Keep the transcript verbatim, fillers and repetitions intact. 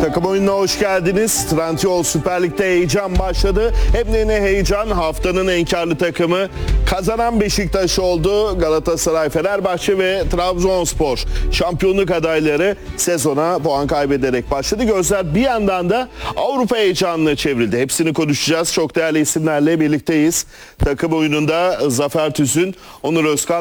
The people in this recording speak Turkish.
Takım oyununa hoş geldiniz. Trendyol Süper Lig'de heyecan başladı. Hem de ne heyecan, haftanın en karlı takımı kazanan Beşiktaş oldu. Galatasaray, Fenerbahçe ve Trabzonspor şampiyonluk adayları sezona puan kaybederek başladı. Gözler bir yandan da Avrupa heyecanına çevrildi. Hepsini konuşacağız. Çok değerli isimlerle birlikteyiz. Takım oyununda Zafer Tüzün, Onur Özkan